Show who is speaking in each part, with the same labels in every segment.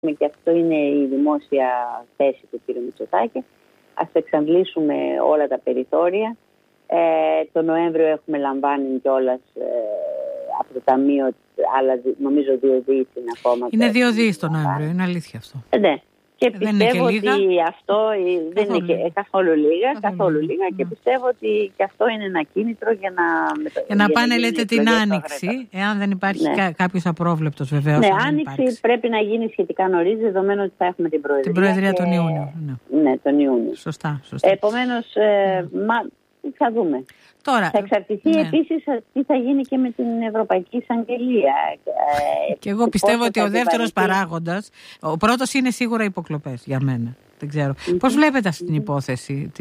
Speaker 1: και αυτό είναι η δημόσια θέση του κ. Μητσοτάκη. Ας εξαντλήσουμε όλα τα περιθώρια. Το Νοέμβριο έχουμε λαμβάνει κιόλας από το Ταμείο, αλλά νομίζω 2 δις είναι ακόμα.
Speaker 2: Είναι 2 δις το Νοέμβριο, είναι αλήθεια αυτό.
Speaker 1: Ναι. Και πιστεύω ότι αυτό δεν είναι και καθόλου λίγα και πιστεύω ότι και αυτό είναι ένα κίνητρο για
Speaker 2: να πάνε, λέτε, την Άνοιξη, εάν δεν υπάρχει κάποιος απρόβλεπτος βεβαίως.
Speaker 1: Ναι, Άνοιξη πρέπει να γίνει σχετικά νωρίς, δεδομένου ότι θα έχουμε την Προεδρία.
Speaker 2: Την Προεδρία τον Ιούνιο.
Speaker 1: Ναι, τον Ιούνιο.
Speaker 2: Σωστά.
Speaker 1: Επομένως, θα δούμε.
Speaker 2: Τώρα,
Speaker 1: θα εξαρτηθεί επίσης τι θα γίνει και με την Ευρωπαϊκή Εισαγγελία.
Speaker 2: Και εγώ πιστεύω ότι ο δεύτερος παράγοντας, ο πρώτος είναι σίγουρα υποκλοπές για μένα. Δεν ξέρω. Πώς βλέπετε αυτή την υπόθεση,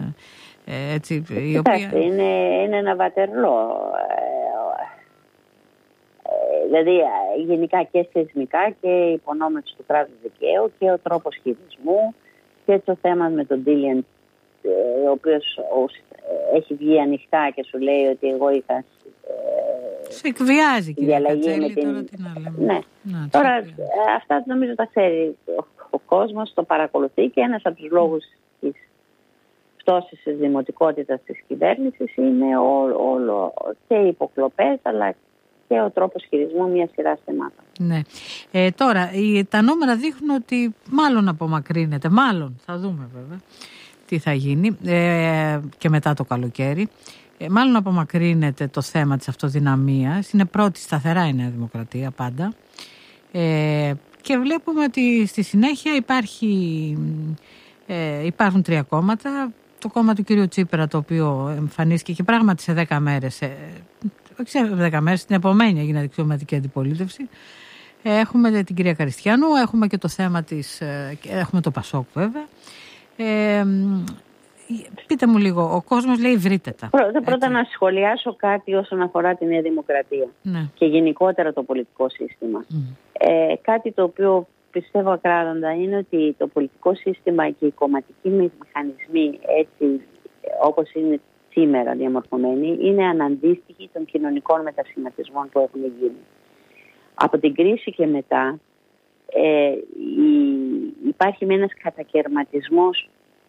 Speaker 2: η οποία...
Speaker 1: Είναι ένα βατερλό. Δηλαδή γενικά και θεσμικά και η υπονόμευση του κράτους δικαίου και ο τρόπος χειρισμού και το θέμα με τον Ντίλιαν, ο οποίος έχει βγει ανοιχτά και σου λέει ότι εγώ είχα
Speaker 2: σε εκβιάζει, κυρία
Speaker 1: Κατσέλη, τώρα τι να λέμε. Ναι. Τώρα αυτά νομίζω τα ξέρει ο κόσμος, το παρακολουθεί και ένας από τους λόγους της πτώσης της δημοτικότητας της κυβέρνησης είναι όλο και οι υποκλοπές αλλά και ο τρόπος χειρισμού μιας σειράς θεμάτων.
Speaker 2: Ναι. Τώρα τα νούμερα δείχνουν ότι μάλλον απομακρύνεται, θα δούμε βέβαια τι θα γίνει και μετά το καλοκαίρι. Μάλλον απομακρύνεται το θέμα της αυτοδυναμίας. Είναι πρώτη σταθερά η Νέα Δημοκρατία πάντα. Και βλέπουμε ότι στη συνέχεια υπάρχουν 3 κόμματα. Το κόμμα του κύριου Τσίπρα, το οποίο εμφανίστηκε και πράγματι σε 10 μέρες, όχι σε 10 μέρες, την επομένη έγινε αξιωματική αντιπολίτευση. Έχουμε την κυρία Καριστιανού, έχουμε και το θέμα έχουμε το Πασόκ βέβαια. Πείτε μου λίγο, ο κόσμος λέει βρείτε τα.
Speaker 1: Πρώτα να σχολιάσω κάτι όσον αφορά τη Νέα Δημοκρατία και γενικότερα το πολιτικό σύστημα. Κάτι το οποίο πιστεύω ακράδαντα είναι ότι το πολιτικό σύστημα και οι κομματικοί μηχανισμοί έτσι όπως είναι σήμερα διαμορφωμένοι είναι αναντίστοιχοι των κοινωνικών μετασχηματισμών που έχουν γίνει. Από την κρίση και μετά υπάρχει ένας κατακαιρματισμός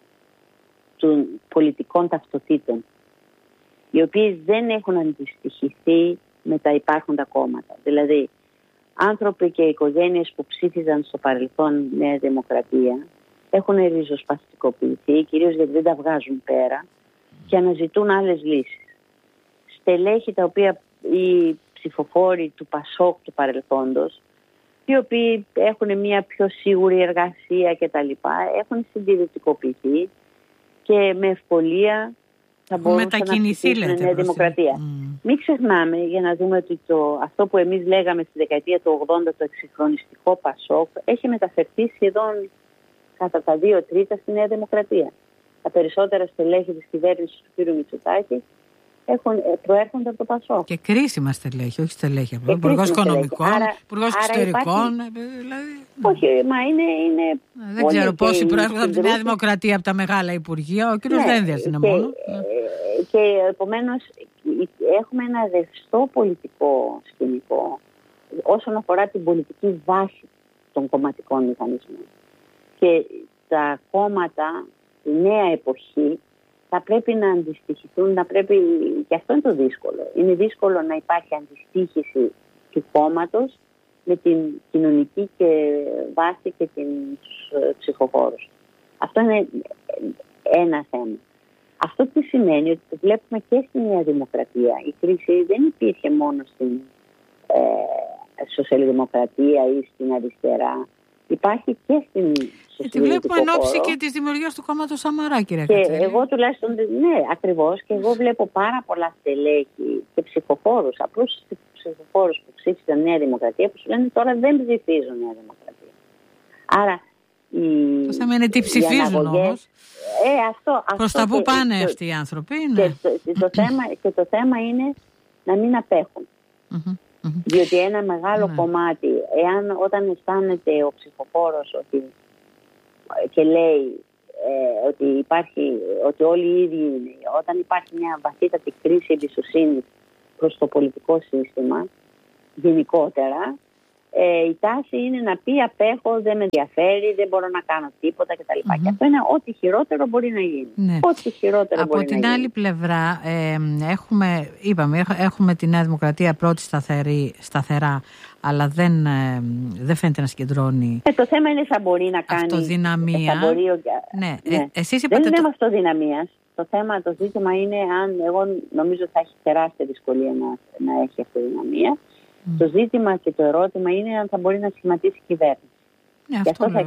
Speaker 1: των πολιτικών ταυτοτήτων, οι οποίες δεν έχουν αντιστοιχηθεί με τα υπάρχοντα κόμματα. Δηλαδή, άνθρωποι και οικογένειες που ψήφιζαν στο παρελθόν Νέα Δημοκρατία έχουν ριζοσπαστικοποιηθεί, κυρίως γιατί δεν τα βγάζουν πέρα και αναζητούν άλλες λύσεις. Στελέχη τα οποία οι ψηφοφόροι του Πασόκ του παρελθόντος, οι οποίοι έχουν μια πιο σίγουρη εργασία κτλ., έχουν συντηρητικοποιηθεί και με ευκολία θα μπορούσαν να ψηφίσουν Νέα Δημοκρατία. Μην ξεχνάμε, για να δούμε ότι αυτό που εμείς λέγαμε στη δεκαετία του 80, το εξυγχρονιστικό Πασόκ, έχει μεταφερθεί σχεδόν κατά τα 2/3 στη Νέα Δημοκρατία. Τα περισσότερα στελέχη της κυβέρνησης του κ. Μητσοτάκη προέρχονται από το Πασόκ.
Speaker 2: Και κρίσιμα στελέχη, όχι στελέχη. Υπουργός Οικονομικών, Υπουργός Εξωτερικών. Δηλαδή...
Speaker 1: Όχι, μα είναι.
Speaker 2: Δεν ξέρω πόσοι προέρχονται από τη Νέα Δημοκρατία, από τα μεγάλα υπουργεία. Ο κ. Δένδιας είναι μόνο.
Speaker 1: Και επομένως έχουμε ένα ρευστό πολιτικό σκηνικό όσον αφορά την πολιτική βάση των κομματικών μηχανισμών. Και τα κόμματα, η νέα εποχή, θα πρέπει να αντιστοιχηθούν, και αυτό είναι το δύσκολο. Είναι δύσκολο να υπάρχει αντιστοίχηση του κόμματος με την κοινωνική και βάση και τους ψηφοφόρους. Αυτό είναι ένα θέμα. Αυτό τι σημαίνει ότι το βλέπουμε και στη Νέα Δημοκρατία. Η κρίση δεν υπήρχε μόνο στην σοσιαλδημοκρατία ή στην αριστερά. Υπάρχει και στην
Speaker 2: σοσιαλδημοκρατία. Τη βλέπουμε εν ώψη και της δημιουργίας του κόμματος Σαμαρά, κυρία
Speaker 1: και
Speaker 2: Κατσέλη.
Speaker 1: Εγώ τουλάχιστον, ναι, ακριβώς. Και εγώ βλέπω πάρα πολλά στελέχη και ψηφοφόρους, απλούς ψηφοφόρους που ψήφισαν Νέα Δημοκρατία, που σου λένε τώρα δεν ψηφίζουν Νέα Δημοκρατία. Άρα
Speaker 2: το θέμα είναι τι ψηφίζουν όμως.
Speaker 1: Προς
Speaker 2: τα πού πάνε αυτοί οι άνθρωποι. Ναι.
Speaker 1: Και το θέμα είναι να μην απέχουν. Διότι ένα μεγάλο κομμάτι, όταν αισθάνεται ο ψηφοφόρος και λέει ότι όλοι οι ίδιοι είναι, όταν υπάρχει μια βαθύτατη κρίση εμπιστοσύνης προς το πολιτικό σύστημα γενικότερα, η τάση είναι να πει απέχω, δεν με ενδιαφέρει, δεν μπορώ να κάνω τίποτα κτλ. Και αυτό είναι ό,τι χειρότερο μπορεί να γίνει.
Speaker 2: Ναι.
Speaker 1: Ό,τι χειρότερο
Speaker 2: από
Speaker 1: μπορεί
Speaker 2: την
Speaker 1: να
Speaker 2: άλλη
Speaker 1: γίνει.
Speaker 2: πλευρά έχουμε τη Νέα Δημοκρατία πρώτη σταθερά, αλλά δεν φαίνεται να συγκεντρώνει
Speaker 1: Το θέμα είναι θα μπορεί να κάνει
Speaker 2: αυτοδυναμία.
Speaker 1: Ναι.
Speaker 2: Εσείς είπατε
Speaker 1: δεν είναι αυτοδυναμίας. Το ζήτημα είναι αν, εγώ νομίζω θα έχει τεράστια δυσκολία να έχει αυτοδυναμία. Το ζήτημα και το ερώτημα είναι αν θα μπορεί να σχηματίσει κυβέρνηση. Και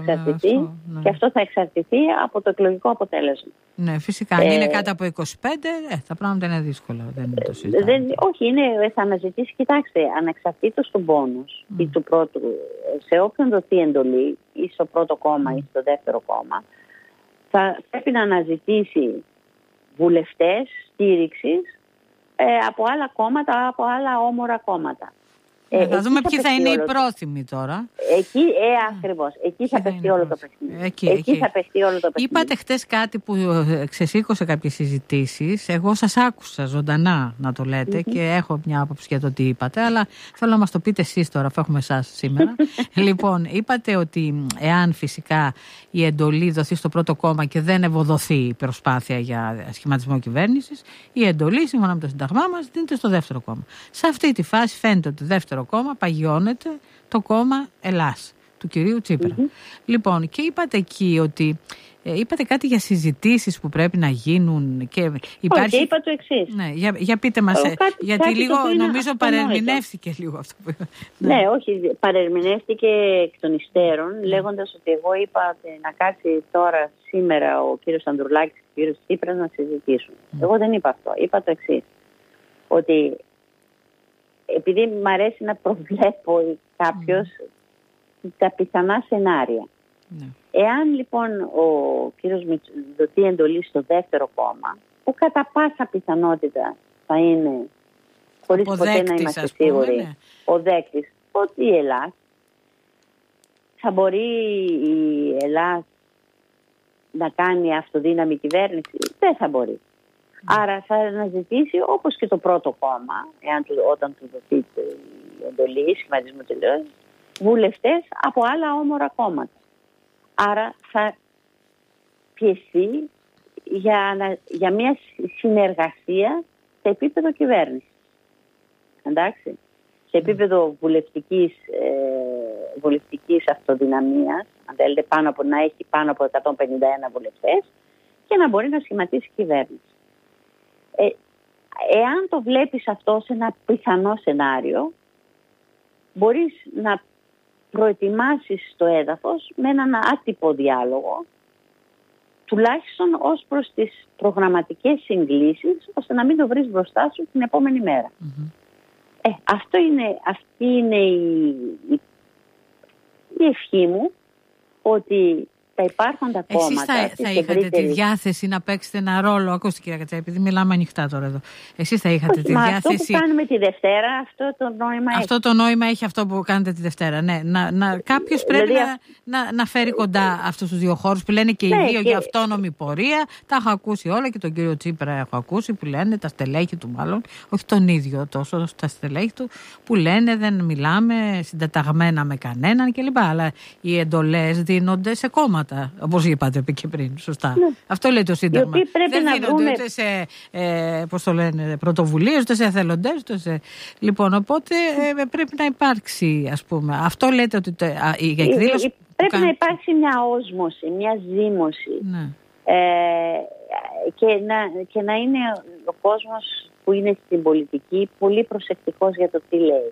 Speaker 1: αυτό θα εξαρτηθεί από το εκλογικό αποτέλεσμα.
Speaker 2: Ναι, φυσικά. Αν είναι κάτω από 25, τα πράγματα είναι δύσκολα. Δεν το συζητάμε.
Speaker 1: Όχι, θα αναζητήσει, κοιτάξτε, ανεξαρτήτως του μπόνους ή του πρώτου, σε όποιον δοθεί εντολή, ή στο πρώτο κόμμα ή στο δεύτερο κόμμα, θα πρέπει να αναζητήσει βουλευτές στήριξης από άλλα κόμματα, από άλλα όμορα κόμματα.
Speaker 2: Θα δούμε ποιοι θα είναι οι πρόθυμοι τώρα.
Speaker 1: Ακριβώς. Εκεί θα παιχτεί όλο το παιχνίδι. Εκεί θα παιχτεί όλο το παιχνίδι.
Speaker 2: Είπατε χτες κάτι που ξεσήκωσε κάποιες συζητήσεις. Εγώ σας άκουσα ζωντανά να το λέτε και έχω μια άποψη για το τι είπατε, αλλά θέλω να μας το πείτε εσείς τώρα, αφού έχουμε εσάς σήμερα. Λοιπόν, είπατε ότι εάν φυσικά η εντολή δοθεί στο πρώτο κόμμα και δεν ευοδοθεί η προσπάθεια για σχηματισμό κυβέρνησης, η εντολή, σύμφωνα με το Σύνταγμά μας, δίνεται στο δεύτερο κόμμα. Σε αυτή τη φάση φαίνεται ότι το δεύτερο κόμμα παγιώνεται το κόμμα Ελλάς του κυρίου Τσίπρα. Λοιπόν, και είπατε εκεί ότι είπατε κάτι για συζητήσεις που πρέπει να γίνουν και υπάρχει...
Speaker 1: Όχι, είπα το εξής.
Speaker 2: Ναι, για πείτε μας, γιατί λίγο νομίζω παρερμηνεύτηκε λίγο αυτό που είπα.
Speaker 1: Ναι, όχι, παρερμηνεύτηκε εκ των υστέρων, λέγοντας ότι εγώ είπα να κάτσει τώρα σήμερα ο κύριος Ανδρουλάκης και ο κύριος Τσίπρας να συζητήσουν. Εγώ δεν είπα αυτό, είπα το εξής, ότι επειδή μου αρέσει να προβλέπω κάποιος τα πιθανά σενάρια. Εάν λοιπόν ο κύριος δοθεί εντολή στο δεύτερο κόμμα, που κατά πάσα πιθανότητα θα είναι, χωρίς ποτέ να είμαστε σίγουροι, ο δέκτης, ότι η Ελλάδα θα μπορεί η Ελλάδα να κάνει αυτοδύναμη κυβέρνηση, δεν θα μπορεί. Άρα θα αναζητήσει, όπως και το πρώτο κόμμα, όταν του δοθεί η εντολή, σχηματισμό τελειώσει, βουλευτές από άλλα όμορα κόμματα. Άρα θα πιεστεί για μια συνεργασία σε επίπεδο κυβέρνησης. Εντάξει. Σε επίπεδο βουλευτικής αυτοδυναμίας, αν θέλετε να έχει πάνω από 151 βουλευτές και να μπορεί να σχηματίσει κυβέρνηση. Εάν το βλέπεις αυτό σε ένα πιθανό σενάριο, μπορείς να προετοιμάσεις το έδαφος με έναν άτυπο διάλογο, τουλάχιστον ως προς τις προγραμματικές συγκλήσεις, ώστε να μην το βρεις μπροστά σου την επόμενη μέρα. Αυτή είναι η ευχή μου, ότι τα υπάρχοντα κόμματα...
Speaker 2: Εσείς θα είχατε τη διάθεση να παίξετε ένα ρόλο, ακούστε κυρία Κατσιά, επειδή μιλάμε ανοιχτά τώρα εδώ. Εσείς θα είχατε τη διάθεση...
Speaker 1: Αυτό που κάνουμε τη Δευτέρα, αυτό το νόημα έχει.
Speaker 2: Αυτό το νόημα έχει αυτό που κάνετε τη Δευτέρα, ναι. Κάποιος πρέπει να φέρει κοντά αυτούς τους δύο χώρους που λένε και οι δύο για αυτόνομη πορεία. Τα έχω ακούσει όλα και τον κύριο Τσίπρα έχω ακούσει που λένε, τα στελέχη του μάλλον, όχι τον ίδιο τόσο, τα στελέχη του, που λένε δεν μιλάμε συντεταγμένα με κανέναν κλπ. Αλλά οι εντολές δίνονται σε κόμματα. Όπως είπατε και πριν, σωστά. Ναι. Αυτό λέει το Σύνταγμα. Δεν δίνονται ούτε σε πρωτοβουλίες, ούτε σε εθελοντές, ούτε σε... Λοιπόν, οπότε πρέπει να υπάρξει, ας πούμε. Αυτό λέτε ότι η εκδήλωση...
Speaker 1: Πρέπει να υπάρξει μια όσμωση, μια ζύμωση. Ναι. Και να είναι ο κόσμος που είναι στην πολιτική πολύ προσεκτικός για το τι λέει.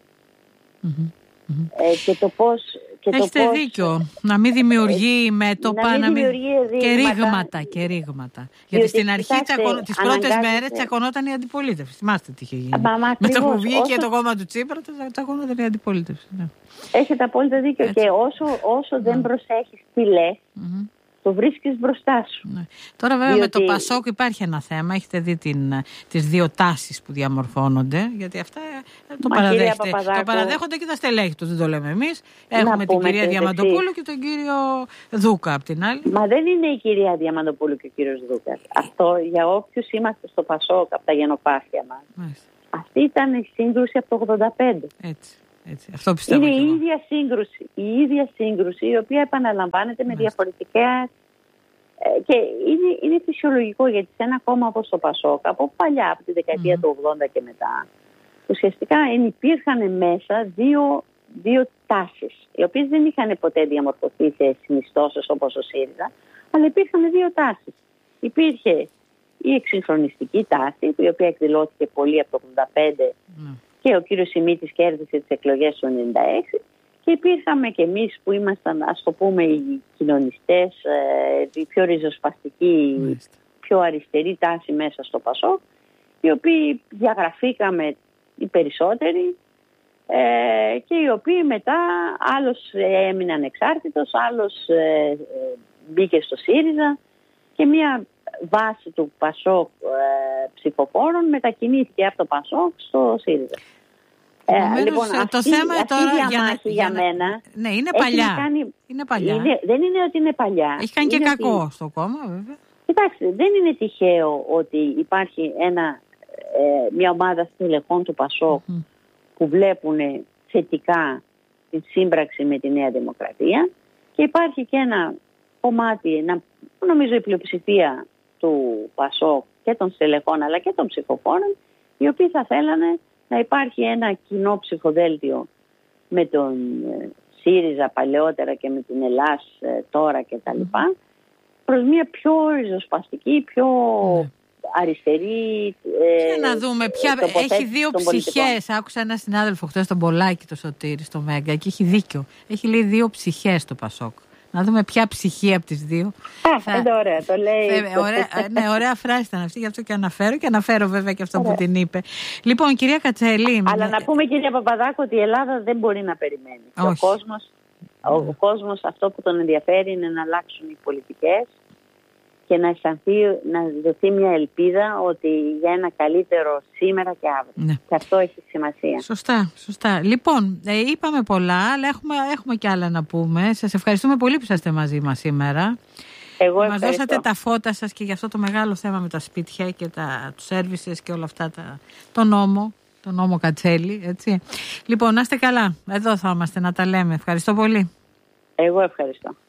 Speaker 1: Και το πώς...
Speaker 2: Έχετε δίκιο. Να μην δημιουργεί μέτωπα και ρήγματα. Γιατί στην αρχή, τις πρώτες μέρες, τσακωνόταν η αντιπολίτευση. Θυμάστε τι είχε γίνει. Με το που βγήκε το κόμμα του Τσίπρα, τσακωνόταν η αντιπολίτευση. Ναι.
Speaker 1: Έχετε απόλυτα δίκιο. Έτσι. Και όσο δεν προσέχεις τι λες, το βρίσκεις μπροστά σου.
Speaker 2: Ναι. Τώρα βέβαια με το Πασόκ υπάρχει ένα θέμα. Έχετε δει τις δύο τάσεις που διαμορφώνονται, γιατί αυτά το παραδέχονται και τα στελέχη του, δεν το λέμε εμείς. Έχουμε την κυρία Διαμαντοπούλου και τον κύριο Δούκα απ' την άλλη.
Speaker 1: Μα δεν είναι η κυρία Διαμαντοπούλου και ο κύριος Δούκα. Αυτό για όποιους είμαστε στο Πασόκ από τα γενοπάθεια μας. Αυτή ήταν η σύγκρουση από το 85.
Speaker 2: Έτσι. Έτσι. Αυτό πιστεύω.
Speaker 1: Είναι η ίδια σύγκρουση, η οποία επαναλαμβάνεται με διαφορετικές. Και είναι φυσιολογικό, γιατί σε ένα κόμμα όπως το ΠΑΣΟΚ, από παλιά, από τη δεκαετία του 80 και μετά, ουσιαστικά υπήρχαν μέσα δύο τάσεις, οι οποίες δεν είχαν ποτέ διαμορφωθεί σε συνιστώσεις όπως ο ΣΥΡΙΖΑ, αλλά υπήρχαν δύο τάσεις. Υπήρχε η εξυγχρονιστική τάση, η οποία εκδηλώθηκε πολύ από το 85 και ο κύριος Σιμίτης κέρδισε τις εκλογές του 96, και υπήρχαμε και εμείς που ήμασταν, ας το πούμε, οι κοινωνιστές, οι πιο ριζοσπαστικοί, πιο αριστερή τάση μέσα στο ΠΑΣΟΚ, οι οποίοι διαγραφήκαμε οι περισσότεροι, και οι οποίοι μετά άλλος έμεινε ανεξάρτητος, άλλος μπήκε στο ΣΥΡΙΖΑ, και μια βάση του ΠΑΣΟΚ ψηφοφόρων μετακινήθηκε από το ΠΑΣΟΚ στο ΣΥΡΙΖΑ. Λοιπόν,
Speaker 2: το θέμα τώρα
Speaker 1: για μένα.
Speaker 2: Ναι, είναι παλιά. Είναι παλιά.
Speaker 1: Δεν είναι ότι είναι παλιά.
Speaker 2: Έχει κάνει και κακό στο κόμμα, βέβαια.
Speaker 1: Κοιτάξτε, δεν είναι τυχαίο ότι υπάρχει μια ομάδα στελεχών του ΠΑΣΟΚ που βλέπουν θετικά τη σύμπραξη με τη Νέα Δημοκρατία, και υπάρχει και ένα κομμάτι, νομίζω η πλειοψηφία του ΠΑΣΟΚ και των στελεχών αλλά και των ψηφοφόρων, οι οποίοι θα θέλανε να υπάρχει ένα κοινό ψηφοδέλτιο με τον ΣΥΡΙΖΑ παλαιότερα και με την Ελλάς τώρα κτλ. Προς μια πιο ριζοσπαστική, πιο αριστερή.
Speaker 2: Και να δούμε ποια. Έχει δύο ψυχές. Άκουσα ένα συνάδελφο χθες, τον Πολάκη, το Σωτήρη, στο Μέγκα, και έχει δίκιο. Έχει λέει δύο ψυχές το ΠΑΣΟΚ. Να δούμε ποια ψυχή από τις δύο.
Speaker 1: Ωραία, το λέει.
Speaker 2: Ναι, ωραία φράση ήταν αυτή, γι' αυτό και αναφέρω βέβαια και αυτό που την είπε. Λοιπόν, κυρία Κατσέλη.
Speaker 1: Αλλά να πούμε, κυρία Παπαδάκου, ότι η Ελλάδα δεν μπορεί να περιμένει. Ο κόσμος αυτό που τον ενδιαφέρει είναι να αλλάξουν οι πολιτικές και να δοθεί μια ελπίδα ότι για ένα καλύτερο σήμερα και αύριο. Ναι. Και αυτό έχει σημασία.
Speaker 2: Σωστά. Λοιπόν, είπαμε πολλά, αλλά έχουμε και άλλα να πούμε. Σας ευχαριστούμε πολύ που είσαστε μαζί μας σήμερα. Μας δώσατε τα φώτα σας και για αυτό το μεγάλο θέμα με τα σπίτια και τους services και όλα αυτά, το νόμο Κατσέλη, έτσι. Λοιπόν, να είστε καλά. Εδώ θα είμαστε να τα λέμε. Ευχαριστώ πολύ.
Speaker 1: Εγώ ευχαριστώ.